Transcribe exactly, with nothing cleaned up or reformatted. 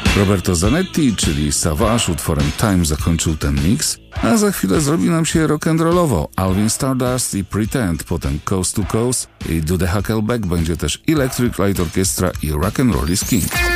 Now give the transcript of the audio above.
Roberto Zanetti, czyli Savage, utworem Time zakończył ten mix, a za chwilę zrobi nam się rock'n'rollowo. Alvin Stardust i Pretend, potem Coast to Coast i Do the Huckleback, będzie też Electric Light Orchestra i Rock'n'Roll is King.